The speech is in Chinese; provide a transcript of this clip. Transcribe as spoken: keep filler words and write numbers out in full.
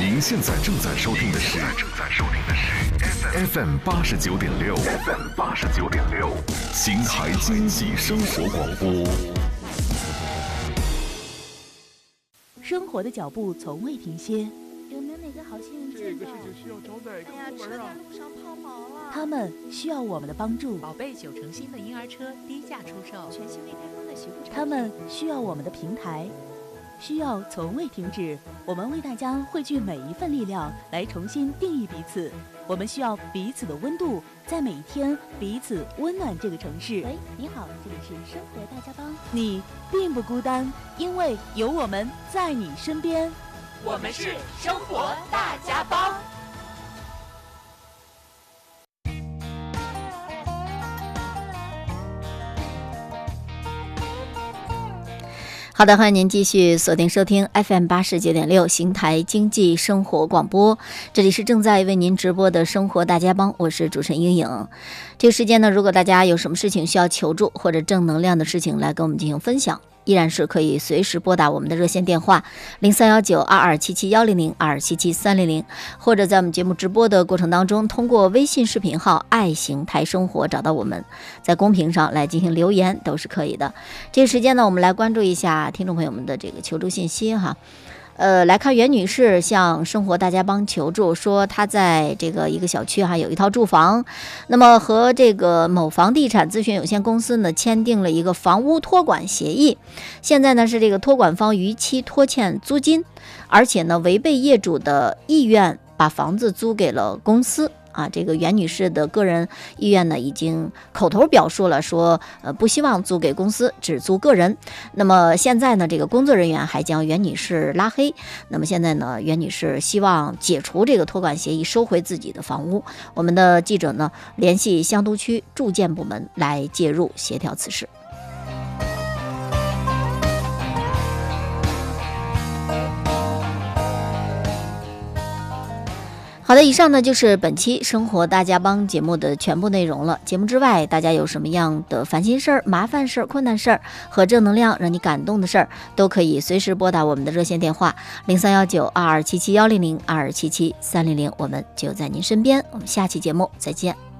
您现在正在收听的是 F M 八十九点六 F M 八十九点六邢台经济生活广播。 生活的脚步从未停歇， 有没有哪个好心人见到？ 这个事情需要招待哎呀，车在路上抛锚了。 他们需要我们的帮助。 宝贝九成新的婴儿车低价出售， 全新未开封的洗护产品。 他们需要我们的平台，需要从未停止。我们为大家汇聚每一份力量，来重新定义彼此。我们需要彼此的温度，在每一天彼此温暖这个城市。 喂，你好，这里是生活大家帮。 你并不孤单，因为有我们在你身边。 我们是生活大家帮。 好的，欢迎您继续锁定收听 F M 八十九点六邢台经济生活广播，这里是正在为您直播的生活大家帮，我是主持人英颖。这个时间呢，如果大家有什么事情需要求助或者正能量的事情来跟我们进行分享，依然是可以随时拨打我们的热线电话零三幺九二二七七幺零零二七七三零零，或者在我们节目直播的过程当中，通过微信视频号爱邢台生活找到我们，在公屏上来进行留言都是可以的。这个时间呢，我们来关注一下听众朋友们的这个求助信息哈。呃，来看袁女士向生活大家帮求助，说她在这个一个小区哈有一套住房，那么和这个某房地产咨询有限公司呢签订了一个房屋托管协议，现在呢是这个托管方逾期拖欠租金，而且呢违背业主的意愿把房子租给了公司。啊，这个袁女士的个人意愿呢，已经口头表述了说，呃，不希望租给公司，只租个人。那么现在呢，这个工作人员还将袁女士拉黑。那么现在呢，袁女士希望解除这个托管协议，收回自己的房屋。我们的记者呢，联系湘都区住建部门来介入协调此事。好的，以上呢就是本期生活大家帮节目的全部内容了。节目之外，大家有什么样的烦心事儿、麻烦事儿、困难事儿和正能量让你感动的事儿，都可以随时拨打我们的热线电话零三幺九二二七七幺零零二七七三零零，我们就在您身边。我们下期节目再见。